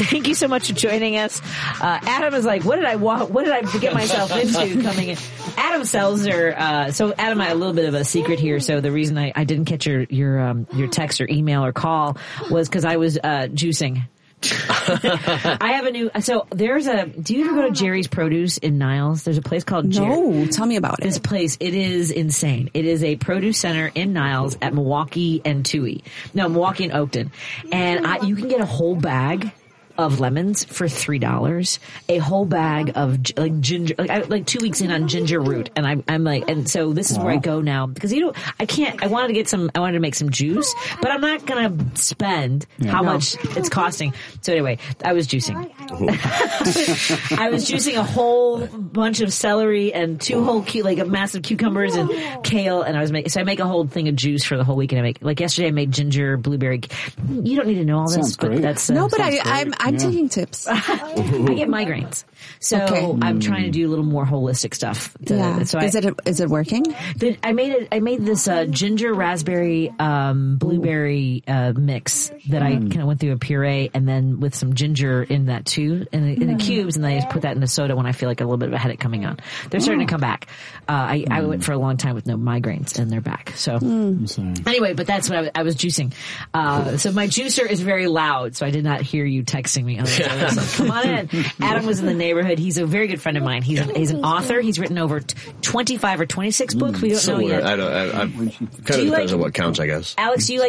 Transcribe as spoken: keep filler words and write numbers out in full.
Thank you so much for joining us. Uh, Adam is like, what did I want? What did I get myself into coming in? Adam Selzer. Uh, so Adam, I have a little bit of a secret here. So the reason I, I didn't catch your your um, your text or email or call was because I was uh, juicing. I have a new, so there's a, do you ever go to Jerry's Produce in Niles? There's a place called Jerry. No, tell me about it. This place, it is insane. It is a produce center in Niles at Milwaukee and Toohey. No, Milwaukee and Oakton. And I, you can get a whole bag of lemons for three dollars, a whole bag of gi- like ginger, like, I, like two weeks in on ginger root. And I'm, I'm like, and so this is where I go now because you know, I can't, I wanted to get some, I wanted to make some juice, but I'm not going to spend yeah, how no. much it's costing. So anyway, I was juicing. I was juicing a whole bunch of celery and two whole, cu- like a massive cucumbers and kale. And I was making, so I make a whole thing of juice for the whole week. And I make, like yesterday I made ginger, blueberry. You don't need to know all this, Sounds but great. that's, uh, no, but I, great. I'm, I'm Yeah. taking tips. I get migraines. So Okay. I'm trying to do a little more holistic stuff. To, Yeah. So is I, it is it working? the, I made it. I made this uh, ginger raspberry um, blueberry uh, mix that I kind of went through a puree and then with some ginger in that too, in the, in the cubes, and then I just put that in the soda when I feel like a little bit of a headache coming on. They're starting to come back. Uh, I, I went for a long time with no migraines, and they're back. So I'm sorry. anyway, but that's what I was, I was juicing. Uh, so my juicer is very loud, so I did not hear you texting me. Otherwise I was like, come on in. Adam was in the neighborhood. He's a very good friend of mine. He's a, he's an author. He's written over t- twenty-five or twenty-six books. We don't know Somewhere. yet. I don't. I, I, kind of Do you depends like- on what counts, I guess. Alex, do you like